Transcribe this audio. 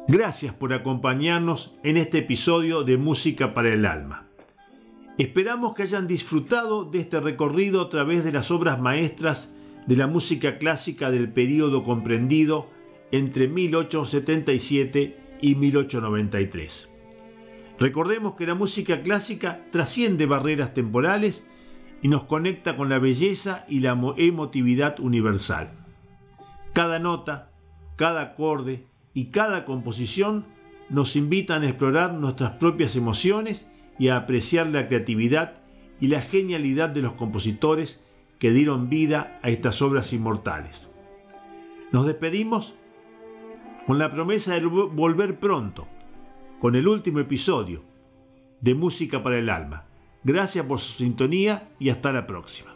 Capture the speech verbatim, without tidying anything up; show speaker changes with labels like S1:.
S1: Gracias por acompañarnos en este episodio de Música para el Alma. Esperamos que hayan disfrutado de este recorrido a través de las obras maestras de la música clásica del período comprendido entre mil ochocientos setenta y siete y mil ochocientos noventa y tres. Recordemos que la música clásica trasciende barreras temporales y nos conecta con la belleza y la emotividad universal. Cada nota, cada acorde y cada composición nos invitan a explorar nuestras propias emociones y a apreciar la creatividad y la genialidad de los compositores que dieron vida a estas obras inmortales. Nos despedimos con la promesa de volver pronto, con el último episodio de Música para el Alma. Gracias por su sintonía y hasta la próxima.